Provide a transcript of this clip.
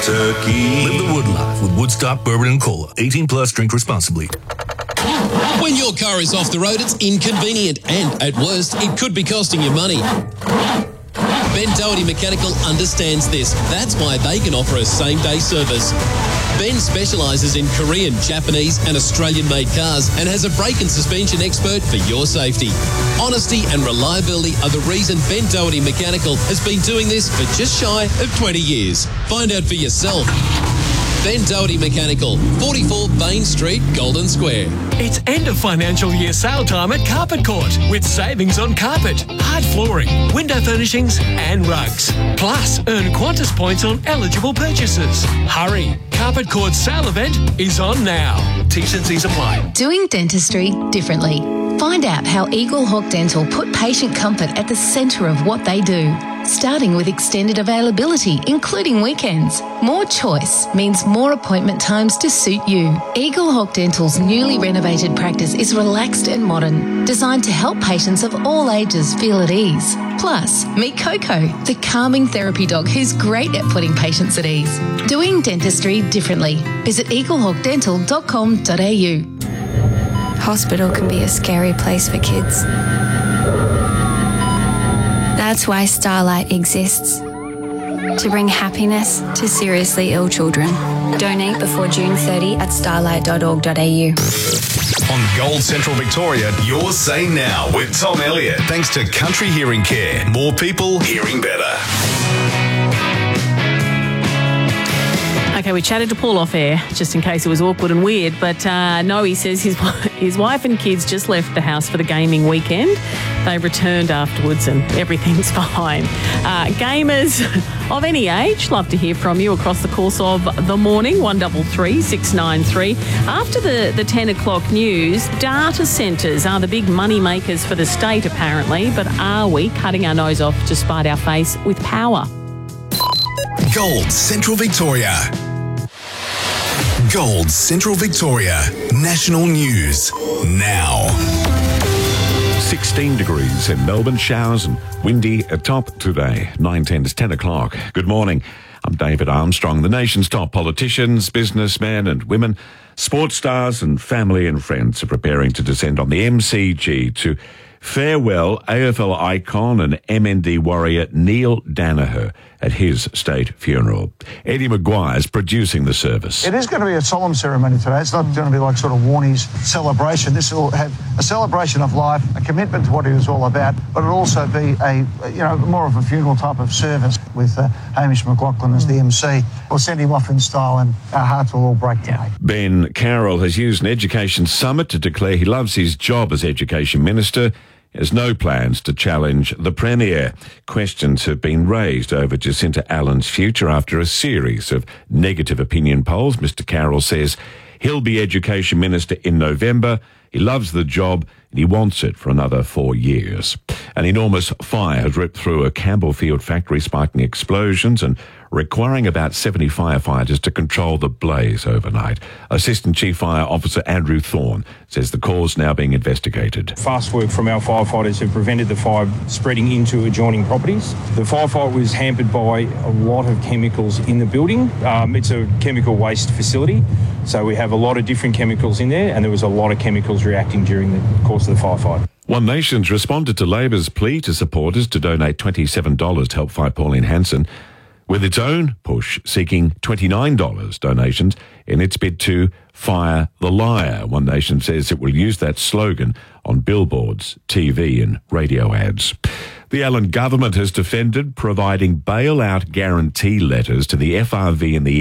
turkey. Live the Wood life with Woodstock Bourbon and Cola. 18 plus, drink responsibly. When your car is off the road, it's inconvenient and, at worst, it could be costing you money. Ben Doherty Mechanical understands this. That's why they can offer a same-day service. Ben specialises in Korean, Japanese and Australian-made cars and has a brake and suspension expert for your safety. Honesty and reliability are the reason Ben Doherty Mechanical has been doing this for just shy of 20 years. Find out for yourself. Ben Doherty Mechanical, 44 Bain Street, Golden Square. It's end of financial year sale time at Carpet Court with savings on carpet, hard flooring, window furnishings and rugs. Plus, earn Qantas points on eligible purchases. Hurry! Carpet Court's sale event is on now. T's and C's apply. Doing dentistry differently. Find out how Eagle Hawk Dental put patient comfort at the centre of what they do. Starting with extended availability, including weekends. More choice means more appointment times to suit you. Eagle Hawk Dental's newly renovated practice is relaxed and modern, designed to help patients of all ages feel at ease. Plus, meet Coco, the calming therapy dog who's great at putting patients at ease. Doing dentistry differently. Visit eaglehawkdental.com.au. Hospital can be a scary place for kids. That's why Starlight exists. To bring happiness to seriously ill children. Donate before June 30 at starlight.org.au. On Gold Central Victoria, your say now with Tom Elliott. Thanks to Country Hearing Care. More people hearing better. Okay, we chatted to Paul off air, just in case it was awkward and weird, but no, he says his wife and kids just left the house for the gaming weekend. They returned afterwards and everything's fine. Gamers of any age, love to hear from you across the course of the morning, 133 693. After the 10 o'clock news, data centres are the big money makers for the state apparently, but are we cutting our nose off to spite our face with power? Gold Central Victoria. Gold Central Victoria. National News. Now. 16 degrees in Melbourne, showers and windy at top today. 9:10 to 10 o'clock. Good morning. I'm David Armstrong. The nation's top politicians, businessmen and women, sports stars and family and friends are preparing to descend on the MCG to farewell AFL icon and MND warrior Neil Danaher at his state funeral. Eddie Maguire's producing the service. It is going to be a solemn ceremony today. It's not going to be like sort of Warnie's celebration. This will have a celebration of life, a commitment to what he was all about, but it'll also be more of a funeral type of service with Hamish McLaughlin as the MC. We'll send him off in style and our hearts will all break today. Ben Carroll has used an education summit to declare he loves his job as Education Minister. Has no plans to challenge the Premier. Questions have been raised over Jacinta Allen's future after a series of negative opinion polls. Mr. Carroll says he'll be Education Minister in November. He loves the job and he wants it for another 4 years. An enormous fire has ripped through a Campbellfield factory, sparking explosions and requiring about 70 firefighters to control the blaze overnight. Assistant Chief Fire Officer Andrew Thorne says the cause now being investigated. Fast work from our firefighters have prevented the fire spreading into adjoining properties. The firefight was hampered by a lot of chemicals in the building. It's a chemical waste facility, so we have a lot of different chemicals in there, and there was a lot of chemicals reacting during the course of the firefight. One Nation's responded to Labor's plea to supporters to donate $27 to help fight Pauline Hanson, with its own push seeking $29 donations in its bid to fire the liar. One Nation says it will use that slogan on billboards, TV and radio ads. The Allen government has defended providing bailout guarantee letters to the FRV and the